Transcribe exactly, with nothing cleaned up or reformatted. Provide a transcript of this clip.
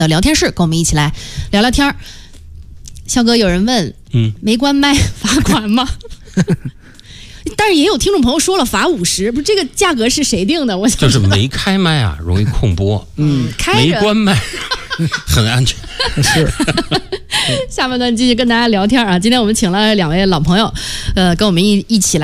的聊天室，跟我们一起来聊聊天儿。肖哥，有人问，嗯，没关麦罚款吗？但是也有听众朋友说了罚五十，不是这个价格是谁定的？我想就是没开麦啊，容易空播。嗯，开没关麦很安全。 是。 下半段继续跟大家聊天啊，今天我们请了两位老朋友，呃，跟我们一一起来。